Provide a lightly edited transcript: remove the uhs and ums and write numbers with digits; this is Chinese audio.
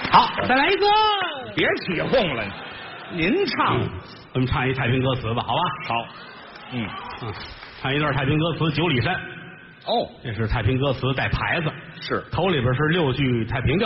好，再来一个。 别起哄了， 您唱， 我们唱一太平歌词吧，好吧？ 好， 唱一段太平歌词《九里山》。 哦， 这是太平歌词带牌子， 是头里边是6句太平调，